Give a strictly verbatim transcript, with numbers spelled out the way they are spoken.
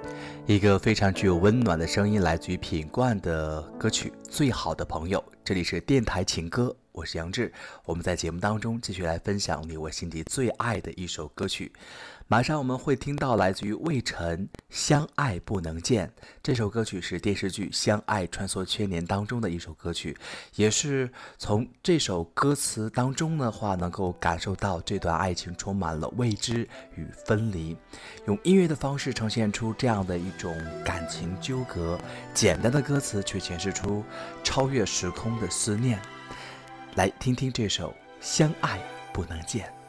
一个非常具有温暖的声音，来自于品冠的歌曲《最好的朋友》。这里是电台情歌，我是杨志。我们在节目当中继续来分享你我心底最爱的一首歌曲。马上我们会听到来自于魏晨《相爱不能见》，这首歌曲是电视剧《相爱穿梭千年》当中的一首歌曲，也是从这首歌词当中的话能够感受到这段爱情充满了未知与分离，用音乐的方式呈现出这样的一种感情纠葛，简单的歌词却诠释出超越时空的思念。来听听这首《相爱不能见》。